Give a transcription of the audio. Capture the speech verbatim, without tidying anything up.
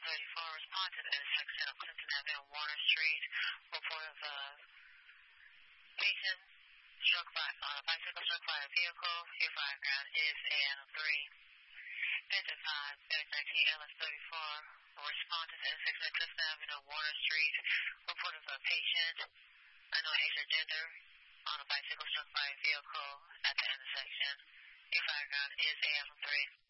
thirty-four, respond to the intersection of Clinton Avenue and Warner Street. Report of a patient struck by on a bicycle struck by a vehicle. Your fire ground is A N three. fifty-five, nineteen, L S thirty-four. Respond to the intersection of Clinton Avenue and Warner Street. Report of a patient, unknown age or gender, on a bicycle struck by a vehicle at the intersection. Your fire ground is A M three.